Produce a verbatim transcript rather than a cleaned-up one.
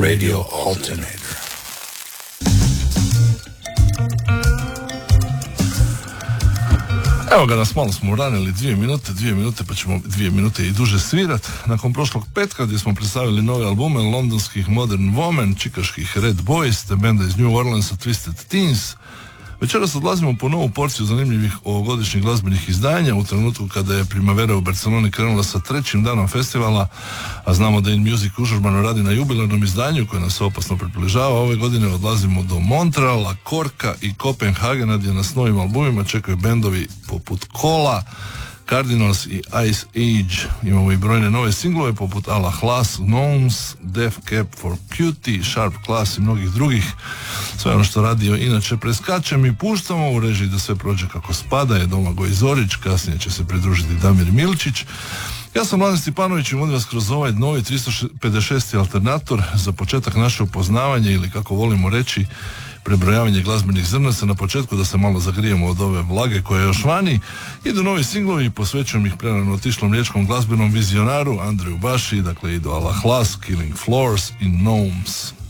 Radio Alternator. Evo ga, nas malo smo uranili dvije minute, dvije minute pa ćemo dvije minute i duže svirat. Nakon prošlog petka gdje smo predstavili nove albume londonskih Modern Woman, čikaških Red Boys, te benda iz New Orleansa Twisted Teens. Večeras odlazimo po novu porciju zanimljivih ovogodišnjih glazbenih izdanja u trenutku kada je Primavera u Barceloni krenula sa trećim danom festivala, a znamo da In Music užurbano radi na jubilarnom izdanju koje nas opasno približava. Ove godine odlazimo do Montreala, Korka i Kopenhagena gdje nas novim albumima čekaju bendovi poput Kola, Cardinals i Ice Age. Imamo i brojne nove singlove poput Ala Hlas, Gnomes, Death Cab for Cutie, Sharp Class i mnogih drugih. Sve ono što radio inače preskačem i puštamo u režiji da sve prođe kako spada je Domagoj Zorić, kasnije će se pridružiti Damir Milčić. Ja sam Mladen Stipanović i molim vas kroz ovaj novi tristo pedeset šesti Alternator za početak naše upoznavanje ili kako volimo reći prebrojavanje glazbenih zrnaca na početku da se malo zagrijemo od ove vlage koja je još vani. Idu novi singlovi i posvećujem ih prerano otišlom riječkom glazbenom vizionaru Andreju Baši, dakle idu Ala Hlas, Killing Floors i Gnomes.